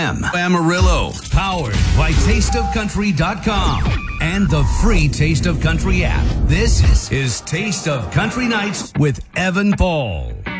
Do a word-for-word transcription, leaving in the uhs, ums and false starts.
Amarillo, powered by taste of country dot com and the free Taste of Country app. This is Taste of Country Nights with Evan Paul.